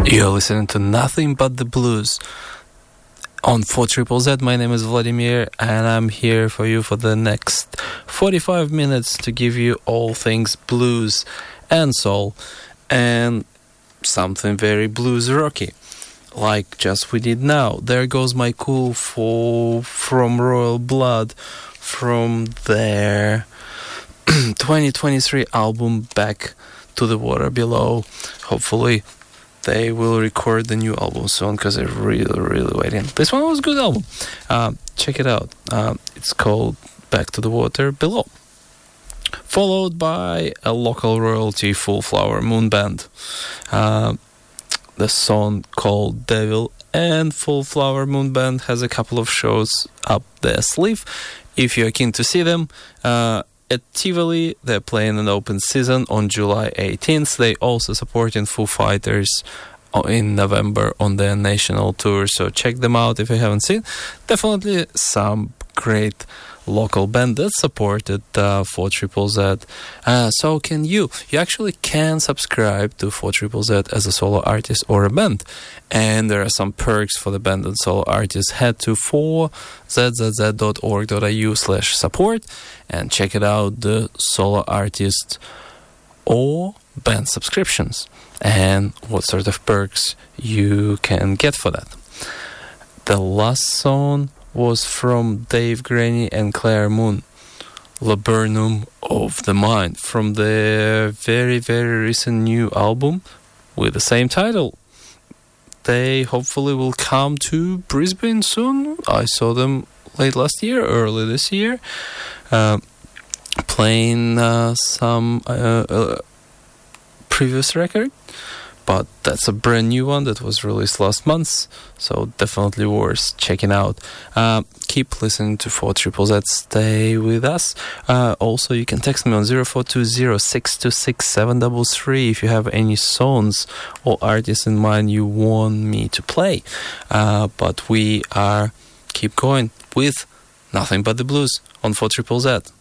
You're listening to Nothing But the Blues on 4ZZZ. My name is Vladimir, and I'm here for you for the next 45 minutes to give you all things blues and soul and something very blues rocky, like just we did now. There Goes My Cool from Royal Blood, from their 2023 album Back to the Water Below. Hopefully they will record the new album soon, because they're really waiting. This one was a good album. Check it out. It's called Back to the Water Below. Followed by a local royalty, Full Flower Moon Band. The song called Devil, and Full Flower Moon Band has a couple of shows up their sleeve. If you're keen to see them, at Tivoli, they're playing an open season on July 18th. They also supporting Foo Fighters in November on their national tour, so check them out if you haven't seen. Definitely some great local band that supported 4ZZZ. So can you. You actually can subscribe to 4ZZZ as a solo artist or a band. And there are some perks for the band and solo artists. Head to 4zzz.org.au/support and check it out, the solo artist or band subscriptions and what sort of perks you can get for that. The last song was from Dave Graney and Claire Moon, Laburnum of the Mind, from their very recent new album with the same title. They hopefully will come to Brisbane soon. I saw them late last year, early this year, playing some previous record. But that's a brand new one that was released last month, so definitely worth checking out. Keep listening to 4ZZZ. Stay with us. Also, you can text me on 0420-626-733 if you have any songs or artists in mind you want me to play. But we are keep going with Nothing But the Blues on 4ZZZ.